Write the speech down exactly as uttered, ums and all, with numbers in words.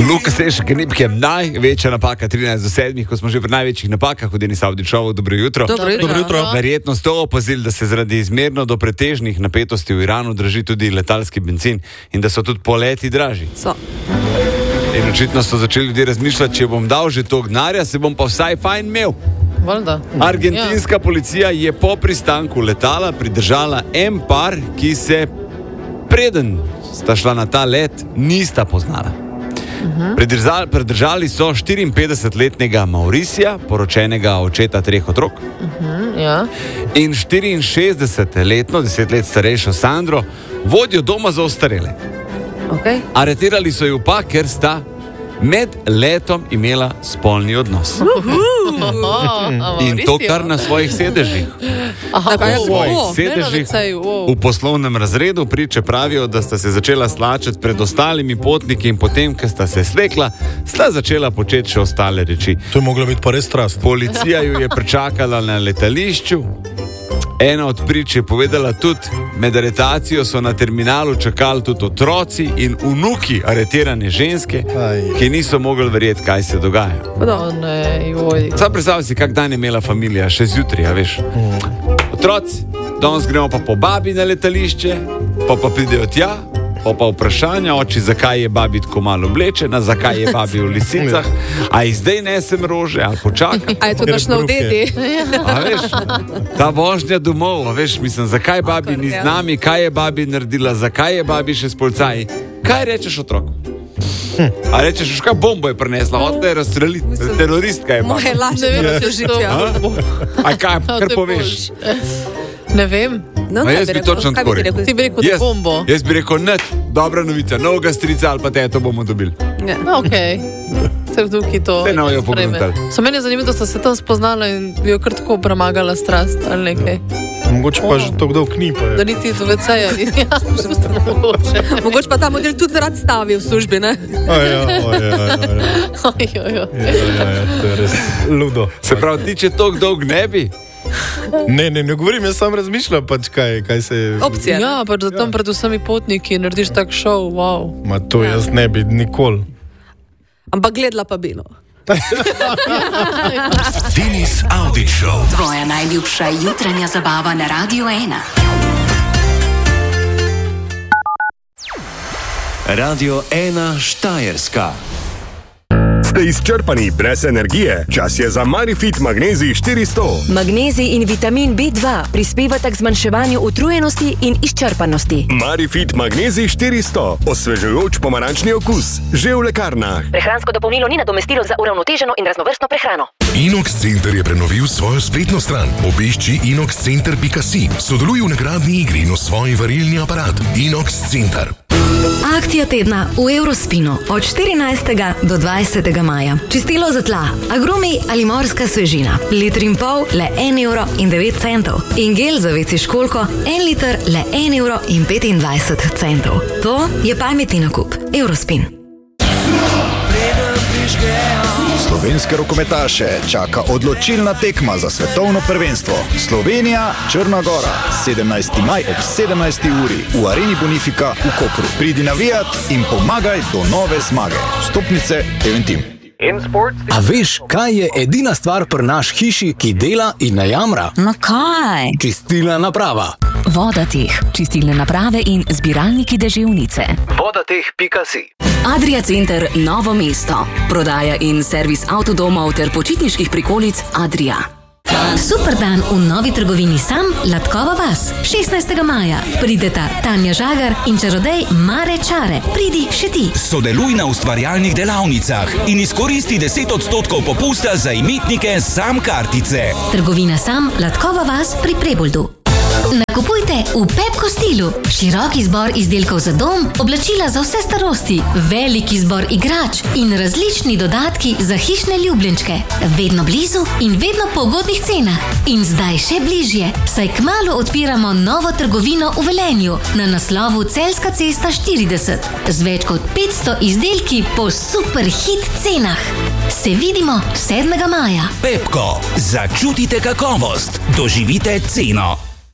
Luka Sešek je nekaj največja napaka trinajst do sedmih, ko smo že pri največjih napakah v Denis Audić Showu. Dobro jutro. Dobro jutro. Dobro jutro. Verjetno ste opazili, da se zaradi izmerno do pretežnih napetosti v Iranu draži tudi letalski bencin in da so tudi poleti dražji. So. In očitno so začeli ljudje razmišljati, če bom dal že to gnarja, se bom pa vsaj fajn imel. Valda. Argentinska ja. policija je po pristanku letala pridržala en par, ki se preden sta šla na ta let, nista poznala. Uh-huh. Pridržali, pridržali so štiriinpetdesetletnega Mauricija, poročenega očeta treh otrok, uh-huh, ja. in štiriinšestdesetletno, deset let starejšo Sandro, vodjo doma za ostarele. Okay. Aretirali so ju pa, ker sta med letom imela spolni odnos. Uh-huh. In to kar na svojih sedežih. Aha, na svojih oh, sedežih wow. v poslovnem razredu. Priče pravijo, da sta se začela slačati pred ostalimi potniki in potem, ko sta se slekla, sta začela početi še ostale reči. To je mogla biti pa res strast. Policija ju je pričakala na letališču. Ena od prič je povedala tudi, med aretacijo so na terminalu čakali tudi otroci in vnuki aretirane ženske, Aj. ki niso mogli verjeti, kaj se dogaja. Oh, ne, Sam predstavljaj si, kak dan je imela familija, še zjutraj, veš. Mm. Otroci, danes gremo pa po babi na letališče, pa pa pridejo tja, pa pa vprašanja, oči, zakaj je babi tako malo oblečena, zakaj je babi v lisicah, a ji zdaj nesem rože, ali počakam. A je to kakšno v dedi? A veš, ta vožnja domov, a veš, mislim, zakaj babi ni z nami, kaj je babi naredila, zakaj je babi še s policaji. Kaj rečeš otroku? A rečeš, škaj bombo je prinesla, odne je razstreliti, teroristka je babi. Moje laže vem, da se žitja. A kaj, kar poveš? Ne vem. No, jaz bi točno tako rekel. Ti bi rekel, da bombo. Jaz bi rekel, ne, dobra novica, novega strica ali pa te, to bomo dobili. Ja. Okej. Se v duki to Vse nam jo pogledali. So meni zanimivo, da sta se tam spoznala in bi jo kar tako premagala strast ali nekaj. Mogoče pa že to kdo v knipa. Da niti do veceja. Ja, mogoče. Mogoče pa ta model tudi rad stavi v službi, ne? A ja, o ja, ja, ja. Oj, oj, oj. Ja, ja, ja, to je res ludo. Se pravi, ti če toliko dolg ne bi? Ne, ne, ne govorim, jaz sam razmišljam, pač kaj, kaj se... Opcija. Ja, pač da tam pred vsemi potniki narediš tak šov, wow. Ma to jaz ne bi nikoli. Ampak gledala pa bi, no. Denis Audić Show. Tvoja najljubša jutranja zabava na Radio ena. Radio ena Štajerska. Ste izčrpani brez energije? Čas je za Marifit Magnezij štiristo. Magnezij in vitamin B dva prispevata k zmanjševanju utrujenosti in izčrpanosti. Marifit Magnezij štiristo. Osvežujoč pomarančni okus. Že v lekarnah. Prehransko dopolnilo ni nadomestilo za uravnoteženo in raznovrstno prehrano. Inox Center je prenovil svojo spletno stran. Obišči inox center pika si. Sodeluj v nagradni igri na svoj varilni aparat. Inox Center. Akcija tedna v Eurospinu od štirinajstega do dvajsetega maja. Čistilo za tla, agrumi ali morska svežina. Litr in pol, le en evro in devet centov. In gel za veci školjko, en liter, le en evro in petindvajset centov. To je pametni nakup. Eurospin. Slovenske rokometaše čaka odločilna tekma za svetovno prvenstvo. Slovenija, Črna Gora, sedemnajsti maj ob sedemnajsti uri v Areni Bonifika v Kopru. Pridi navijat in pomagaj do nove zmage. Vstopnice Eventim. A veš, kaj je edina stvar pri naš hiši, ki dela in ne jamra? No kaj? Čistilna naprava. Vodateh, čistilne naprave in zbiralniki deževnice. Vodateh pika si. Adria Center Novo mesto. Prodaja in servis avtodomov ter počitniških prikolic Adria. Super dan v novi trgovini Sam, Latkova vas. šestnajstega maja prideta Tanja Žagar in čarodej Mare Čare. Pridi še ti. Sodeluj na ustvarjalnih delavnicah in izkoristi deset odstotkov popusta za imetnike Sam kartice. Trgovina Sam, Latkova vas pri Preboldu. Nakupujte v Pepko stilu. Širok izbor izdelkov za dom, oblačila za vse starosti, velik izbor igrač in različni dodatki za hišne ljubljenčke. Vedno blizu in vedno po ugodnih cenah. In zdaj še bližje, saj kmalu odpiramo novo trgovino v Velenju na naslovu Celjska cesta štirideset z več kot petsto izdelki po super hit cenah. Se vidimo sedmega maja. Pepko, začutite kakovost, doživite ceno.